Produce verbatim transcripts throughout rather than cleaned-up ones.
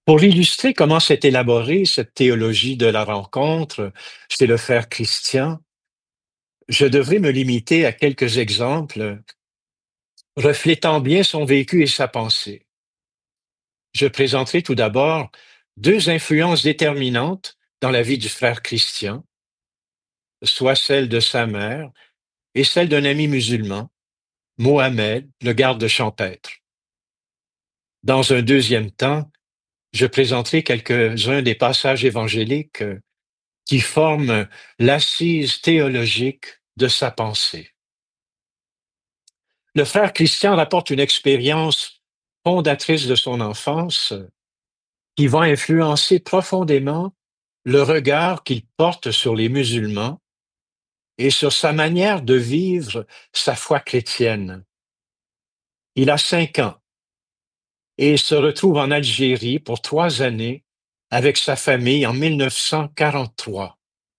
Pour illustrer comment s'est élaborée cette théologie de la rencontre chez le frère Christian, je devrais me limiter à quelques exemples reflétant bien son vécu et sa pensée. Je présenterai tout d'abord deux influences déterminantes dans la vie du frère Christian, soit celle de sa mère et celle d'un ami musulman, Mohamed, le garde champêtre. Dans un deuxième temps, je présenterai quelques-uns des passages évangéliques qui forment l'assise théologique de sa pensée. Le frère Christian rapporte une expérience fondatrice de son enfance qui va influencer profondément le regard qu'il porte sur les musulmans et sur sa manière de vivre sa foi chrétienne. Il a cinq ans et se retrouve en Algérie pour trois années avec sa famille en mille neuf cent quarante-trois.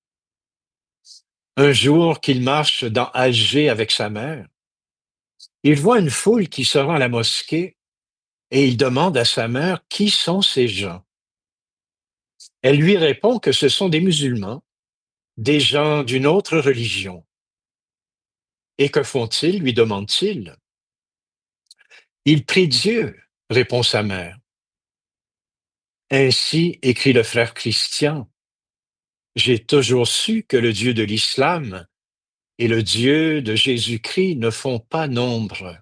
Un jour qu'il marche dans Alger avec sa mère, il voit une foule qui se rend à la mosquée et il demande à sa mère qui sont ces gens. Elle lui répond que ce sont des musulmans, des gens d'une autre religion. Et que font-ils, lui demande-t-il. Ils prient Dieu, répond sa mère. Ainsi, écrit le frère Christian, j'ai toujours su que le Dieu de l'islam et le Dieu de Jésus-Christ ne font pas nombre.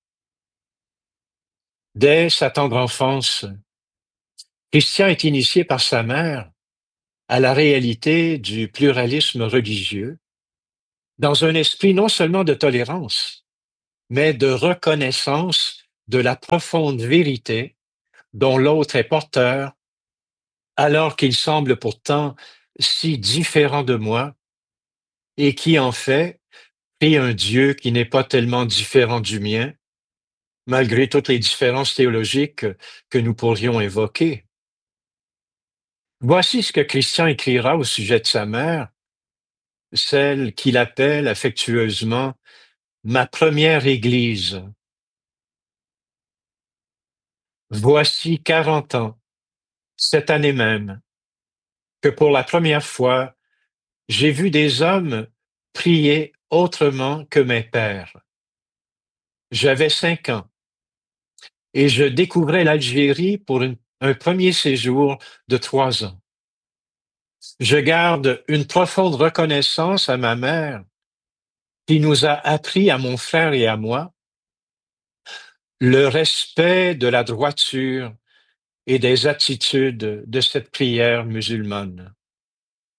Dès sa tendre enfance, Christian est initié par sa mère à la réalité du pluralisme religieux dans un esprit non seulement de tolérance, mais de reconnaissance de la profonde vérité dont l'autre est porteur, alors qu'il semble pourtant si différent de moi et qui en fait prie un Dieu qui n'est pas tellement différent du mien, malgré toutes les différences théologiques que nous pourrions évoquer. Voici ce que Christian écrira au sujet de sa mère, celle qu'il appelle affectueusement ma première Église. Voici quarante ans, cette année même, que pour la première fois, j'ai vu des hommes prier autrement que mes pères. J'avais cinq ans et je découvrais l'Algérie pour une- un premier séjour de trois ans. Je garde une profonde reconnaissance à ma mère qui nous a appris à mon frère et à moi le respect de la droiture et des attitudes de cette prière musulmane.